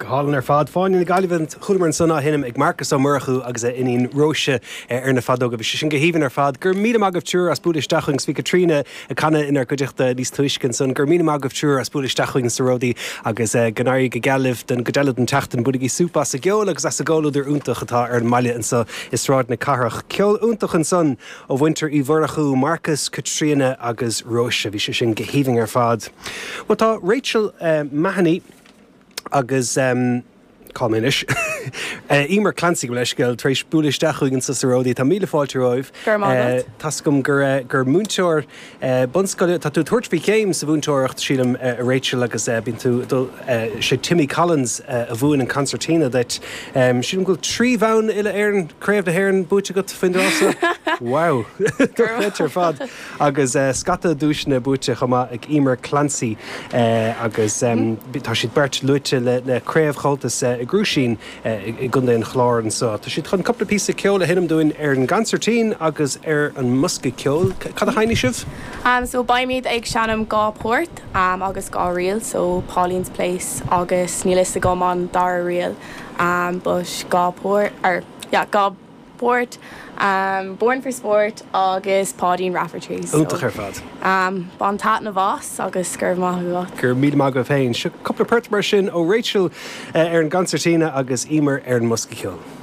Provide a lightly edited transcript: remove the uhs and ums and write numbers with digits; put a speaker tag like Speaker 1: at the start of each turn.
Speaker 1: Goálan fad fáin na galibhan chuúmar sanna hinnim ag Marcus ó Murchu agus inon Róise ar na fadóga bhí sin go híhann ar fad gur mí agah túr as búisteaching sví Katrina a canna inar goideachta níos tuiscin san gur mí agah túr as búisteaching sa ródaí agus gannaí go galibh den godeile an teachtain budaí súpa sa geol agus as a gáúidir úntaach atá ar maiile an sa is rád na carach ceol úntaach an san ó winter í bhurrachu Marcus, Katrina agus Róise bhí sin go híhann ar fad. Well tá Rachel Mahoney agus Calminis. Emer Clancy go leis gael treéis búlisteachúigin sa saródaí tá míle fáilte roimh. Tascom gur múnteir bunscoile tá tú tuairt bhí céim sa bhúntóireacht sílam Rachel agus bín tú sé Timmy Collins a bhuain an concertina that sílam go trí bhain ile éireann craobh de héireann búte go finrása. Wow. Gur fad agus scata dúisna búte chuma ag Emer Clancy agus tá siad bert luite le craobh chultas i grúsín i gunda an chláir an sa. Tá siad chun coppla písa ceol a hinnim doin ar an gancertín agus ar an musca ceol. Cad a haine sibh?
Speaker 2: So baimid ag seanam gá pórt agus gá rial, so Pauline's Place agus nílis a gomán dar rial bush gá pórt, gá pórt, Born for Sport agus Pauline Rafferty.
Speaker 1: Úntaach ar fad.
Speaker 2: Ban tat na bhás agus scurb maith
Speaker 1: gur míle agah féin. Se coppla pert mar sin ó Rachel ar an gancertína agus Emer ar an musca ceol.